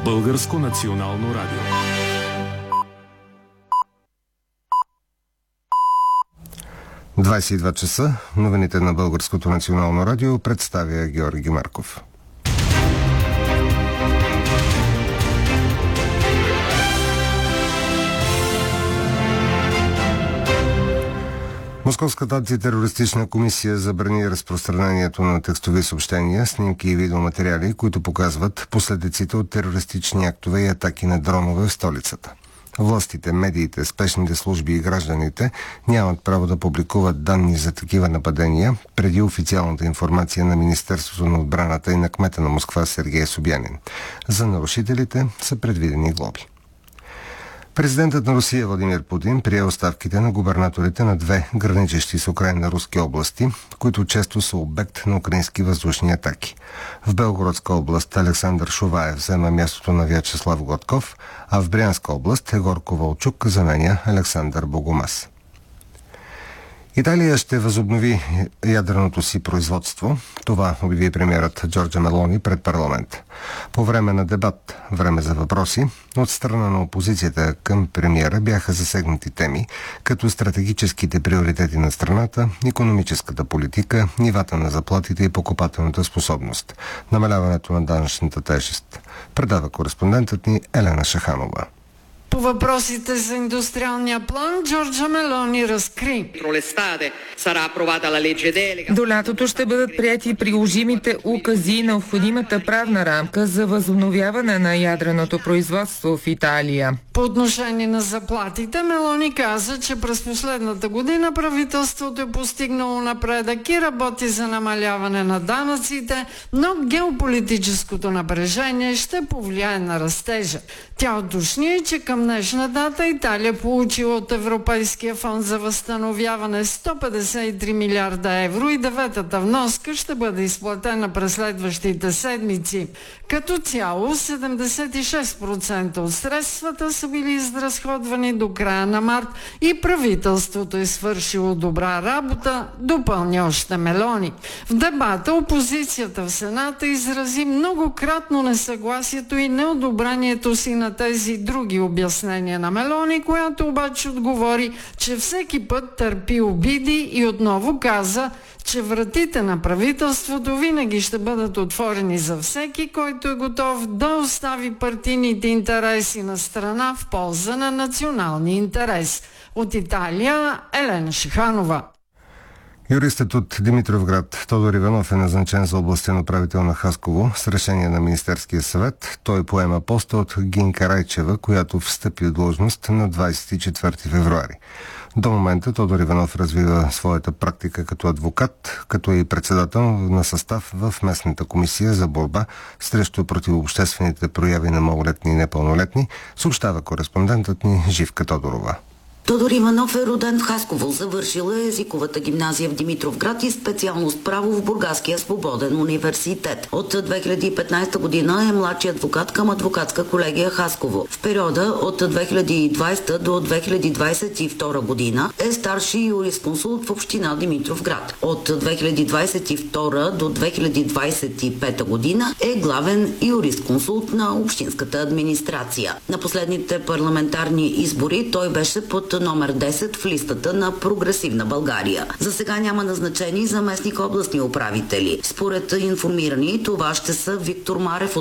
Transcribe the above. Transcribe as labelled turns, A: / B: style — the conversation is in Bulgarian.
A: Българско национално радио.
B: – 22 часа. Новините на Българското национално радио представя Георги Марков. Московската антитерористична комисия забрани разпространението на текстови съобщения, снимки и видеоматериали, които показват последиците от терористични актове и атаки на дронове в столицата. Властите, медиите, спешните служби и гражданите нямат право да публикуват данни за такива нападения преди официалната информация на Министерството на отбраната и на кмета на Москва Сергей Собянин. За нарушителите са предвидени глоби. Президентът на Русия Владимир Путин прие оставките на губернаторите на две граничещи с Украйна руски области, които често са обект на украински въздушни атаки. В Белгородска област Александър Шуваев взема мястото на Вячеслав Гладков, а в Брянска област Егор Ковалчук заменя Александър Богомаз. Италия ще възобнови ядреното си производство. Това обяви премиерът Джорджа Мелони пред парламент. По време на дебат "Време за въпроси" от страна на опозицията към премиера бяха засегнати теми, като стратегическите приоритети на страната, икономическата политика, нивата на заплатите и покупателната способност, намаляването на данъчната тежест. Предава кореспондентът ни Елена Шаханова.
C: По въпросите за индустриалния план Джорджа Мелони разкри:
D: до лятото ще бъдат приети приложимите укази и необходимата правна рамка за възобновяване на ядреното производство в Италия.
C: По отношение на заплатите, Мелони каза, че през последната година правителството е постигнало напредък и работи за намаляване на данъците, но геополитическото напрежение ще повлияе на растежа. Тя уточни, че към днешна дата Италия получила от Европейския фонд за възстановяване 153 милиарда евро и деветата вноска ще бъде изплатена през следващите седмици. Като цяло 76% от средствата са били изразходвани до края на март и правителството е свършило добра работа, допълня още Мелони. В дебата опозицията в Сената изрази многократно несъгласието и неодобрението си на тези други обяснения на Мелони, която обаче отговори, че всеки път търпи обиди и отново каза, че вратите на правителството винаги ще бъдат отворени за всеки, който е готов да остави партийните интереси на страна в полза на националния интерес. От Италия Елена Шиханова.
B: Юристът от Димитровград Тодор Иванов е назначен за областен управител на Хасково с решение на Министерския съвет. Той поема поста от Гинка Райчева, която встъпи в длъжност на 24 февруари. До момента Тодор Иванов развива своята практика като адвокат, като е и председател на състав в местната комисия за борба срещу противообществените прояви на малолетни и непълнолетни, съобщава кореспондентът ни Живка Тодорова.
E: Тодор Иванов е роден в Хасково, завършил е езиковата гимназия в Димитровград и специалност право в Бургаския свободен университет. От 2015 година е младши адвокат към адвокатска колегия Хасково. В периода от 2020 до 2022 година е старши юрисконсулт в община Димитровград. От 2022 до 2025 година е главен юрисконсулт на общинската администрация. На последните парламентарни избори той беше под номер 10 в листата на Прогресивна България. За сега няма назначени заместник областни управители. Според информирани, това ще са Виктор Марев